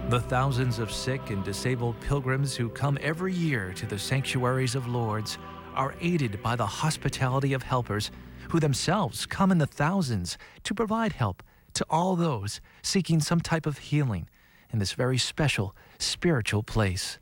The thousands of sick and disabled pilgrims who come every year to the sanctuaries of Lourdes are aided by the hospitality of helpers who themselves come in the thousands to provide help to all those seeking some type of healing in this very special spiritual place.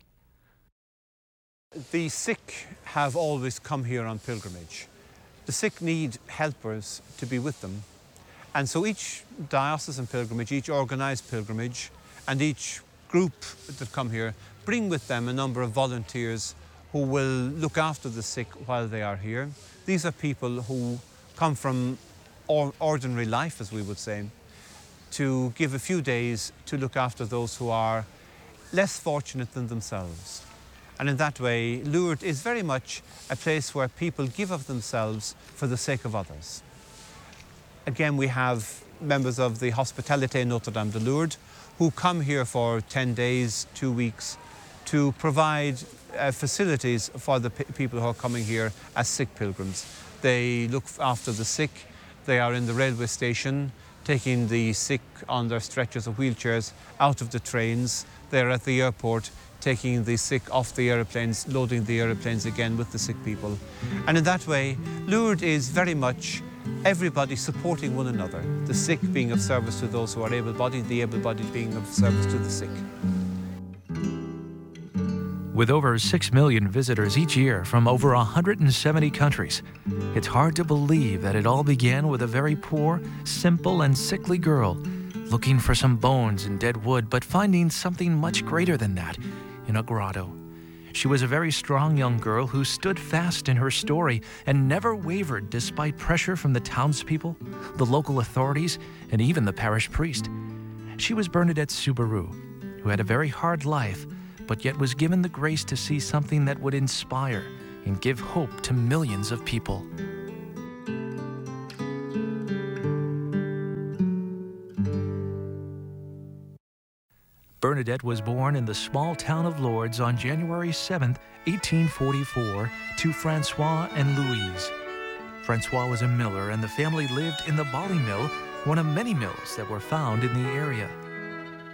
The sick have always come here on pilgrimage. The sick need helpers to be with them. And so each diocesan pilgrimage, each organised pilgrimage, and each group that come here bring with them a number of volunteers who will look after the sick while they are here. These are people who come from ordinary life, as we would say, to give a few days to look after those who are less fortunate than themselves. And in that way, Lourdes is very much a place where people give of themselves for the sake of others. Again, we have members of the Hospitalité Notre-Dame de Lourdes who come here for 10 days, 2 weeks, to provide facilities for the people who are coming here as sick pilgrims. They look after the sick. They are in the railway station, taking the sick on their stretchers or wheelchairs out of the trains. They're at the airport, taking the sick off the aeroplanes, loading the aeroplanes again with the sick people. And in that way, Lourdes is very much everybody supporting one another, the sick being of service to those who are able-bodied, the able-bodied being of service to the sick. With over 6 million visitors each year from over 170 countries, it's hard to believe that it all began with a very poor, simple, and sickly girl looking for some bones in dead wood, but finding something much greater than that in a grotto. She was a very strong young girl who stood fast in her story and never wavered despite pressure from the townspeople, the local authorities, and even the parish priest. She was Bernadette Soubirous, who had a very hard life, but yet was given the grace to see something that would inspire and give hope to millions of people. Bernadette was born in the small town of Lourdes on January 7, 1844, to Francois and Louise. Francois was a miller, and the family lived in the Bolly Mill, one of many mills that were found in the area.